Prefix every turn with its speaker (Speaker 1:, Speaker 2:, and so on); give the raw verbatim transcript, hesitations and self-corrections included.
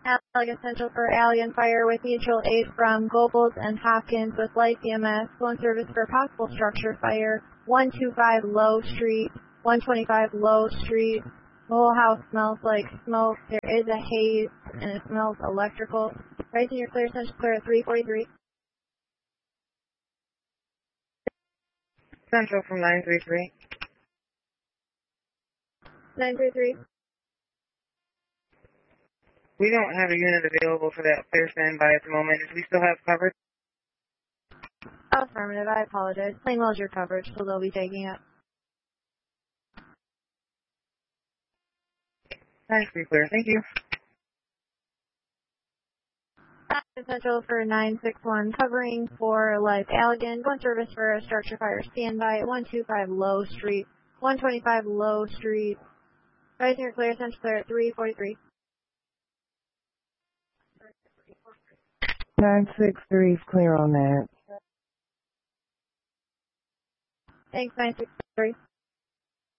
Speaker 1: Allegan Central for Allegan Fire with mutual aid from Goebbels and Hopkins with light E M S. Phone service for possible structure fire. one two five Low Street. one twenty-five Low Street. The whole house smells like smoke. There is a haze and it smells electrical. Rising your clear, Central clear at three forty-three.
Speaker 2: Central from nine three three.
Speaker 1: nine three three.
Speaker 2: We don't have a unit available for that clear standby at the moment. Do we still have coverage?
Speaker 1: Affirmative, I apologize. Plainwell's your coverage, so they'll be taking it.
Speaker 2: nine three clear, thank you.
Speaker 1: Central for nine six one, covering for Life Allegan. Going service for a structure fire standby at one two five Low Street. one twenty-five Low Street. Rising your clear, Central clear at three forty-three.
Speaker 3: nine six three is clear on that.
Speaker 1: Thanks, nine six three.